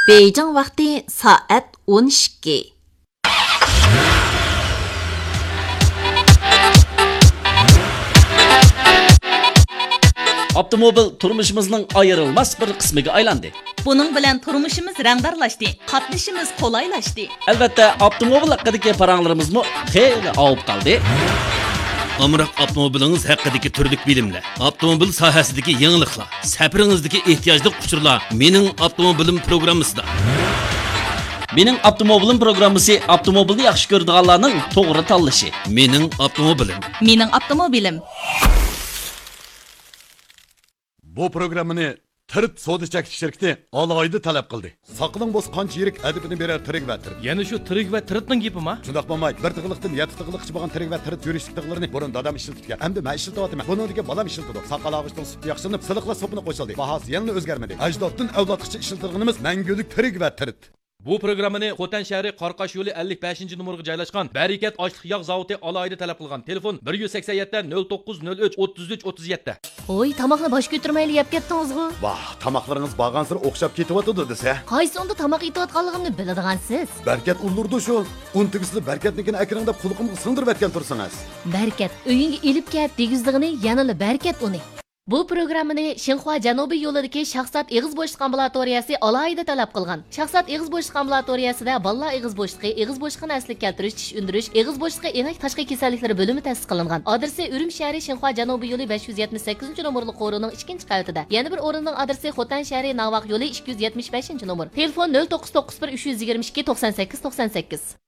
Beijing vaqti soat 12. Avtomobil turmuşimizning ayrılmaz bir qismiga aylandi. Buning bilan turmushimiz rangdarlashdi, qatnashimiz qulaylashdi. Albatta, avtomobil haqidagi paranglarimizmi xeyli avib qoldi. Amroq avtomobilingiz haqidagi turlik bilimlar, avtomobil sohasidagi yangiliklar, safaringizdagi ehtiyojli quchurlar mening avtomobilim programmasida. Mening avtomobilim programmasi avtomobilni yaxshi ko'radiganlarning to'g'ri tanlashi. Mening avtomobilim. Mening avtomobilim. Bu programmani Tirt Soda Chekish shirkati alohida talab qildi. Saqling bo'z qancha yirik adibini berar tirik va tirit. Yana shu tirik va tiritning gapimi? Shundoq bo'lmay, bir tig'liqdan 7 tig'liqchi bo'lgan tirik va tirit yurish tig'larini burun dadam ishlatgan. Endi men ishlatyapman. Buningga balam ishlatdi. Saqal og'ishdan sut yaxshinib, siliqla sopini qo'shildi. Bahasi yana o'zgarmadi. Ajdoddan avlodgacha ishlatilganimiz mangulik tirik va tirit. Bu programmani Xotan shahri Qarqash yo'li 55 numaraga joylashgan Barakat oshliq yog' zavodi alohida talab qilgan. Telefon 187 0903 33 37. Oy, tamoqni bosh ko'tarmayli yeb ketdingiz-ku. Vah, tamoqlaringiz bag'ansir o'xshab ketyapti desa. Qaysi onda tamoq yeyotganligimni biladigansiz. Barkat ulurdi shu. Untigisli barkatnikini akringda qulqimga sindirib etgan tursangiz. Barkat uyingga elib kelib tegizligini yanali barkat uni. Bu programmani Xinhua Janubiy yo'lidagi Shaxsat eg'iz bo'shliq ambulatoriyasi alohida talab qilgan. Shaxsat eg'iz bo'shliq ambulatoriyasida bolalar eg'iz bo'shliqi, eg'iz bo'shliqini asliga keltirish, tish undirish, eg'iz bo'shliqi enak tashqi kasalliklari bo'limi ta'sis qilingan. Adresi Urum shahri Xinhua Janubiy yo'li 578-nomerli qo'rining 2-qavatida. Yana bir o'rinning adresi Xotan shahri Navaq yo'li 275-nomer. Telefon 0991 322 98 98.